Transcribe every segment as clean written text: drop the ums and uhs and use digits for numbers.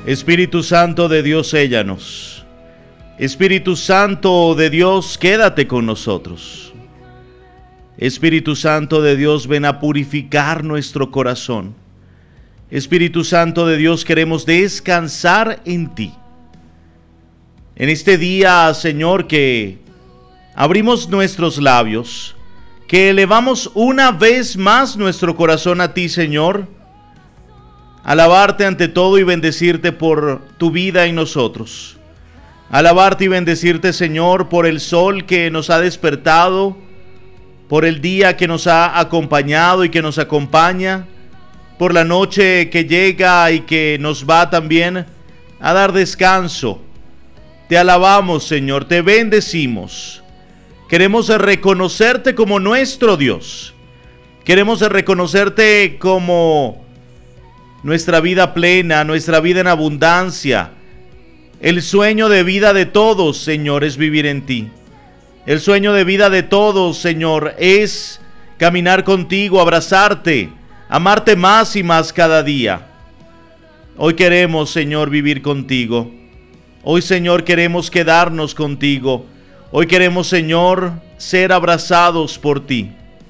Espíritu Santo de Dios, séllanos. Espíritu Santo de Dios, quédate con nosotros. Espíritu Santo de Dios, ven a purificar nuestro corazón. Espíritu Santo de Dios, queremos descansar en ti. En este día, Señor, que abrimos nuestros labios, que elevamos una vez más nuestro corazón a ti, Señor, alabarte ante todo y bendecirte por tu vida en nosotros. Alabarte y bendecirte, Señor, por el sol que nos ha despertado, por el día que nos ha acompañado y que nos acompaña, por la noche que llega y que nos va también a dar descanso. Te alabamos, Señor, te bendecimos. Queremos reconocerte como nuestro Dios. Queremos reconocerte como nuestra vida plena, nuestra vida en abundancia. El sueño de vida de todos, Señor, es vivir en ti. El sueño de vida de todos, Señor, es caminar contigo, abrazarte, amarte más y más cada día. Hoy queremos, Señor, vivir contigo. Hoy, Señor, queremos quedarnos contigo. Hoy queremos, Señor, ser abrazados por ti.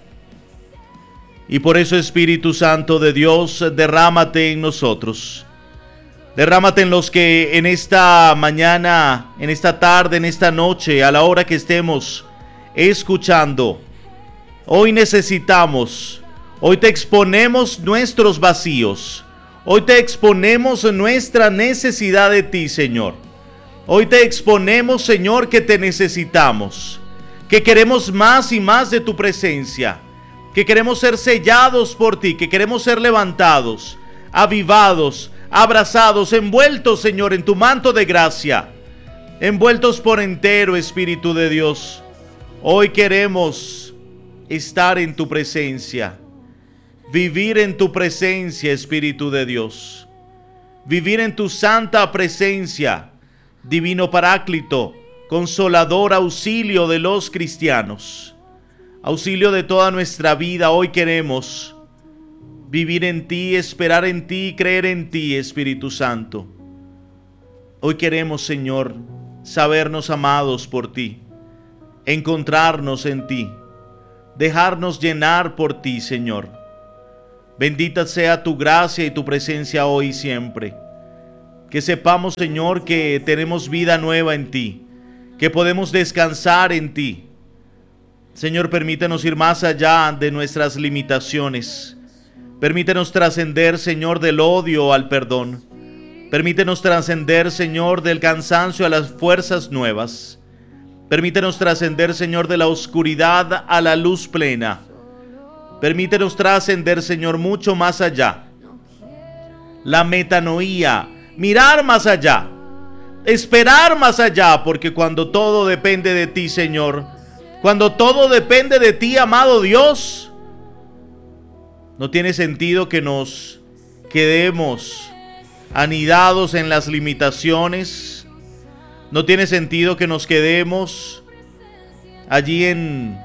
Y por eso, Espíritu Santo de Dios, derrámate en nosotros. Derrámate en los que en esta mañana, en esta tarde, en esta noche, a la hora que estemos escuchando. Hoy necesitamos, hoy te exponemos nuestros vacíos. Hoy te exponemos nuestra necesidad de ti, Señor. Hoy te exponemos, Señor, que te necesitamos, que queremos más y más de tu presencia, que queremos ser sellados por ti, que queremos ser levantados, avivados, abrazados, envueltos, Señor, en tu manto de gracia, envueltos por entero, Espíritu de Dios. Hoy queremos estar en tu presencia, vivir en tu presencia, Espíritu de Dios, vivir en tu santa presencia, Divino Paráclito, consolador, auxilio de los cristianos, auxilio de toda nuestra vida. Hoy queremos vivir en ti, esperar en ti, creer en ti, Espíritu Santo. Hoy queremos, Señor, sabernos amados por ti, encontrarnos en ti, dejarnos llenar por ti, Señor. Bendita sea tu gracia y tu presencia hoy y siempre. Que sepamos, Señor, que tenemos vida nueva en ti, que podemos descansar en ti. Señor, permítenos ir más allá de nuestras limitaciones. Permítenos trascender, Señor, del odio al perdón. Permítenos trascender, Señor, del cansancio a las fuerzas nuevas. Permítenos trascender, Señor, de la oscuridad a la luz plena. Permítenos trascender, Señor, mucho más allá. La metanoía, mirar más allá, esperar más allá, porque cuando todo depende de ti, Señor, cuando todo depende de ti, amado Dios, no tiene sentido que nos quedemos anidados en las limitaciones. No tiene sentido que nos quedemos allí en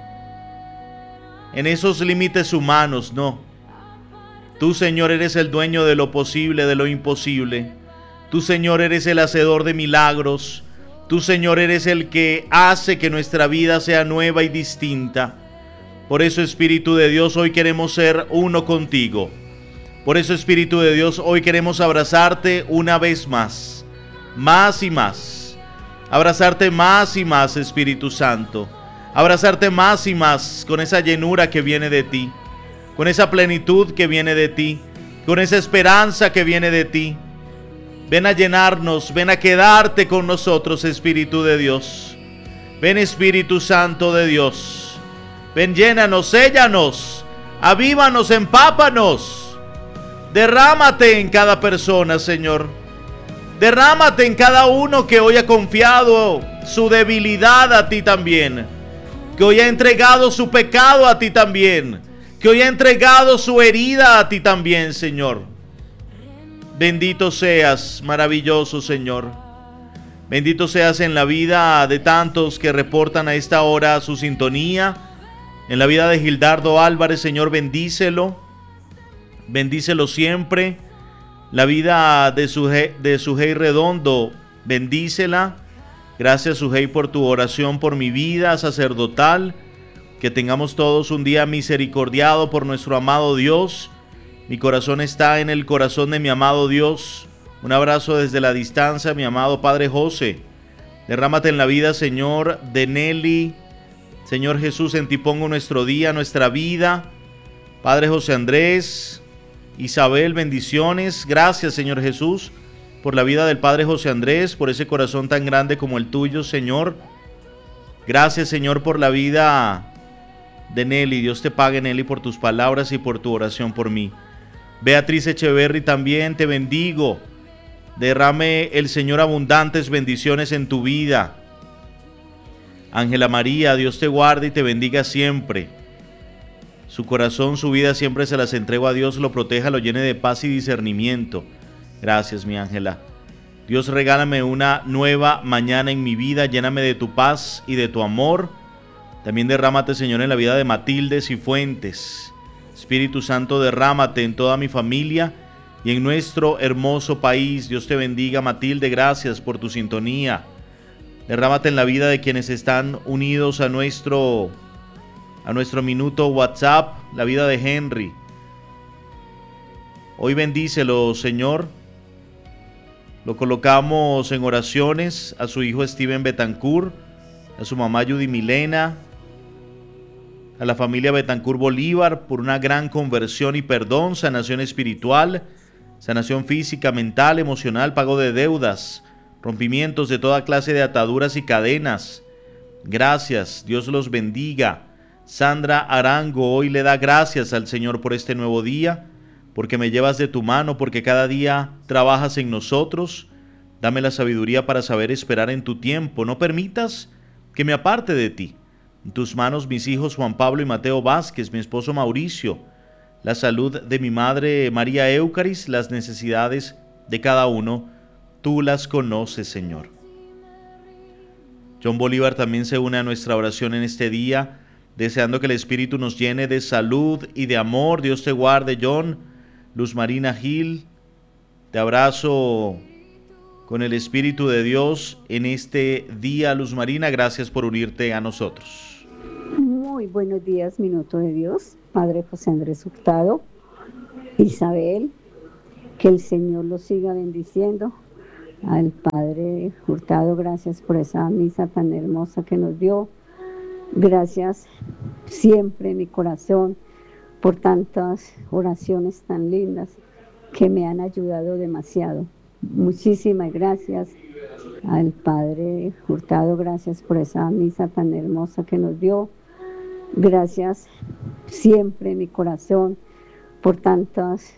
esos límites humanos, no. Tú, Señor, eres el dueño de lo posible, de lo imposible. Tú, Señor, eres el hacedor de milagros. Tú, Señor, eres el que hace que nuestra vida sea nueva y distinta. Por eso, Espíritu de Dios, hoy queremos ser uno contigo. Por eso, Espíritu de Dios, hoy queremos abrazarte una vez más y más. Abrazarte más y más, Espíritu Santo. Abrazarte más y más con esa llenura que viene de ti, con esa plenitud que viene de ti, con esa esperanza que viene de ti. Ven a llenarnos, ven a quedarte con nosotros, Espíritu de Dios. Ven, Espíritu Santo de Dios. Ven, llénanos, séllanos, avívanos, empápanos. Derrámate en cada persona, Señor. Derrámate en cada uno que hoy ha confiado su debilidad a ti también, que hoy ha entregado su pecado a ti también, que hoy ha entregado su herida a ti también, Señor. Bendito seas, maravilloso Señor. Bendito seas en la vida de tantos que reportan a esta hora su sintonía. En la vida de Gildardo Álvarez, Señor, bendícelo. Bendícelo siempre. La vida de Sujei Redondo, bendícela. Gracias, Sujei, por tu oración por mi vida sacerdotal. Que tengamos todos un día misericordiado por nuestro amado Dios. Mi corazón está en el corazón de mi amado Dios. Un abrazo desde la distancia, mi amado Padre José. Derrámate en la vida, Señor, de Nelly. Señor Jesús, en ti pongo nuestro día, nuestra vida. Padre José Andrés, Isabel, bendiciones. Gracias, Señor Jesús, por la vida del Padre José Andrés, por ese corazón tan grande como el tuyo, Señor. Gracias, Señor, por la vida de Nelly. Dios te pague, Nelly, por tus palabras y por tu oración por mí. Beatriz Echeverry, también te bendigo. Derrame el Señor abundantes bendiciones en tu vida. Ángela María, Dios te guarde y te bendiga siempre. Su corazón, su vida siempre se las entrego a Dios, lo proteja, lo llene de paz y discernimiento. Gracias, mi Ángela. Dios, regálame una nueva mañana en mi vida, lléname de tu paz y de tu amor. También derrámate, Señor, en la vida de Matilde Cifuentes. Espíritu Santo, derrámate en toda mi familia y en nuestro hermoso país. Dios te bendiga, Matilde, gracias por tu sintonía. Derrámate en la vida de quienes están unidos a nuestro minuto WhatsApp, la vida de Henry. Hoy bendícelo, Señor. Lo colocamos en oraciones a su hijo Steven Betancourt, a su mamá Judy Milena, a la familia Betancourt Bolívar por una gran conversión y perdón, sanación espiritual, sanación física, mental, emocional, pago de deudas, rompimientos de toda clase de ataduras y cadenas. Gracias, Dios los bendiga. Sandra Arango hoy le da gracias al Señor por este nuevo día, porque me llevas de tu mano, porque cada día trabajas en nosotros. Dame la sabiduría para saber esperar en tu tiempo. No permitas que me aparte de ti. En tus manos mis hijos Juan Pablo y Mateo Vázquez, mi esposo Mauricio, la salud de mi madre María Eucaris, las necesidades de cada uno, tú las conoces, Señor. John Bolívar también se une a nuestra oración en este día, deseando que el Espíritu nos llene de salud y de amor. Dios te guarde, John. Luz Marina Gil, te abrazo con el Espíritu de Dios en este día. Luz Marina, gracias por unirte a nosotros. Muy buenos días, Minuto de Dios. Padre José Andrés Hurtado, Isabel, que el Señor los siga bendiciendo. Al Padre Hurtado, gracias por esa misa tan hermosa que nos dio. Gracias siempre, mi corazón, por tantas oraciones tan lindas que me han ayudado demasiado. Muchísimas gracias al Padre Hurtado, gracias por esa misa tan hermosa que nos dio. Gracias siempre, mi corazón, por tantas